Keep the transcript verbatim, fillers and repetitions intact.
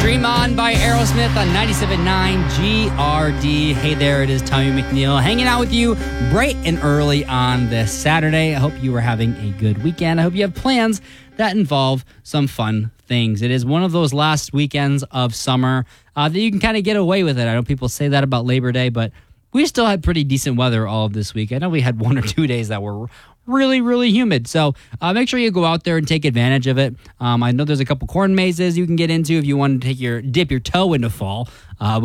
Dream On by Aerosmith on ninety-seven point nine G R D. Hey there, it is Tommy McNeil hanging out with you bright and early on this Saturday. I hope you are having a good weekend. I hope you have plans that involve some fun things. It is one of those last weekends of summer uh, that you can kind of get away with it. I know people say that about Labor Day, but we still had pretty decent weather all of this week. I know we had one or two days that were really, really humid. So uh, make sure you go out there and take advantage of it. Um, I know there's a couple corn mazes you can get into if you want to take your dip your toe into fall. Uh,